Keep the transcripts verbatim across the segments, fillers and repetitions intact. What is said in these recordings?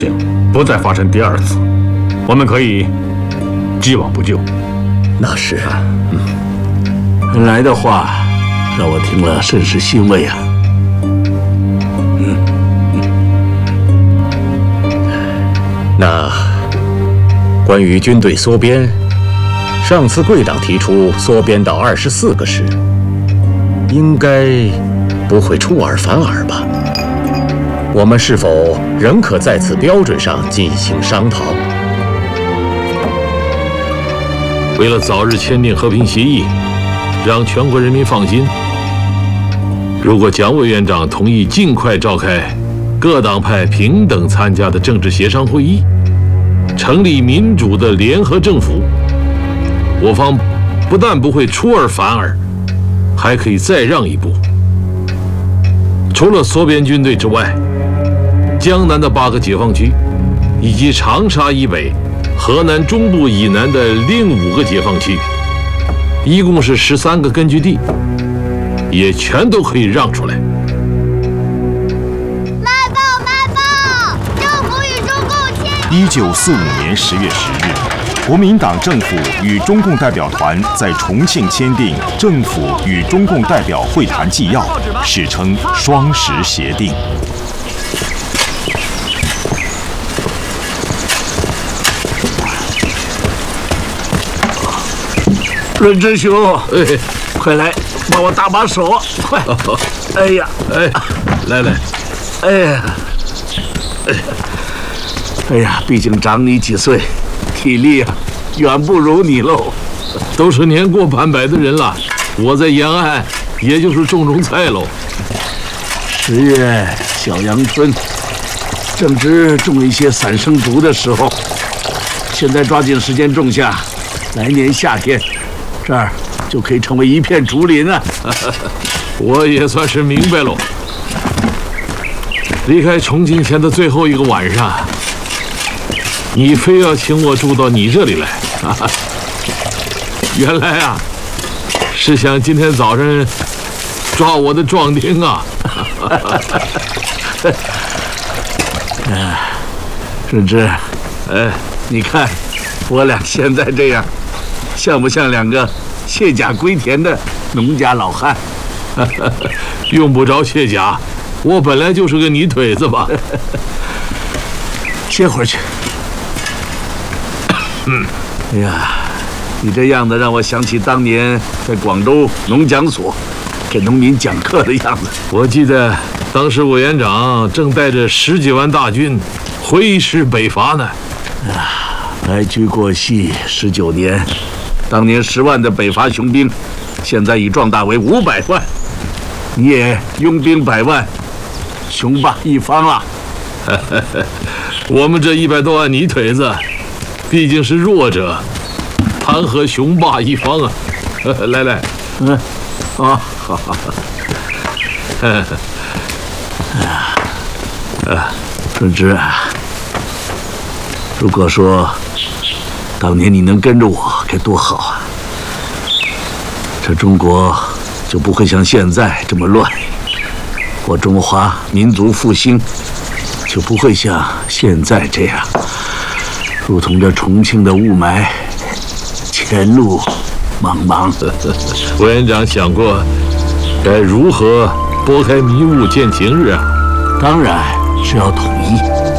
不再发生第二次，我们可以既往不咎。 那是，嗯，原来的话让我听了甚是欣慰啊。嗯， 那关于军队缩编，上次贵党提出缩编到二十四个师，应该不会出尔反尔吧？我们是否仍可在此标准上进行商讨？ 为了早日签订和平协议，让全国人民放心，如果蒋委员长同意尽快召开各党派平等参加的政治协商会议，成立民主的联合政府，我方不但不会出尔反尔，还可以再让一步。除了缩编军队之外，江南的八个解放区，以及长沙以北、河南中部以南的另五个解放区，一共是十三个根据地，也全都可以让出来。 卖报卖报！政府与中共签。 一九四五年十月十日，国民党政府与中共代表团在重庆签订《政府与中共代表会谈纪要》，史称“双十协定”。 润之兄， 哎， 快来帮我搭把手，快！哎呀， 哎，来来， 哎呀，哎呀，毕竟长你几岁，体力啊远不如你喽。 都是年过半百的人了，我在延安也就是种种菜喽。 十月小阳春，正值种一些散生竹的时候，现在抓紧时间种下，来年夏天。这儿就可以成为一片竹林啊！ 我也算是明白喽。离开重庆前的最后一个晚上，你非要请我住到你这里来，原来啊，是想今天早上抓我的壮丁啊！ 哎，顺之， 哎， 你看我俩现在这样。像不像两个卸甲归田的农家老汉？ 用不着卸甲，我本来就是个泥腿子吧。 歇会儿去。嗯，哎呀，你这样子让我想起当年在广州农讲所给农民讲课的样子。 我记得当时委员长正带着十几万大军挥师北伐呢。 啊，白驹过隙十九年。当年十万的北伐雄兵，现在已壮大为五百万，你也拥兵百万，雄霸一方了。 我们这一百多万泥腿子，毕竟是弱者，谈何雄霸一方啊！来来， 嗯，啊，好好好。哎呀，啊，顺之啊，如果说。当年你能跟着我，该多好啊！这中国就不会像现在这么乱，我中华民族复兴就不会像现在这样，如同这重庆的雾霾，前路茫茫。 委员长想过该如何拨开迷雾见晴日啊？ 当然是要统一。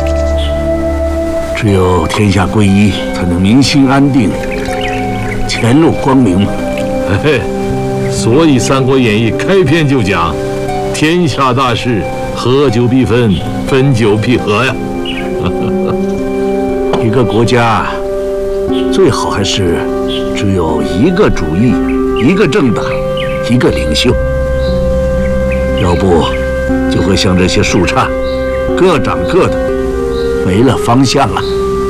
只有天下归一，才能民心安定，前路光明。 嘿，所以《三国演义》开篇就讲：天下大事，合久必分，分久必合呀。 一个国家最好还是只有一个主义、一个政党、一个领袖，要不就会像这些树杈，各长各的。没了方向啊！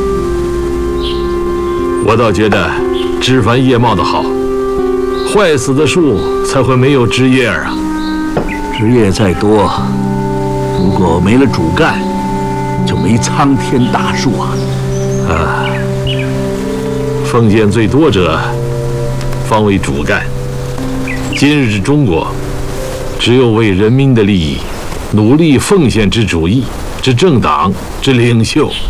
我倒觉得枝繁叶茂的好，坏死的树才会没有枝叶啊。 枝叶再多，如果没了主干，就没苍天大树啊！ 啊，奉献最多者，方为主干。今日之中国，只有为人民的利益努力奉献之主义、之政党、之领袖，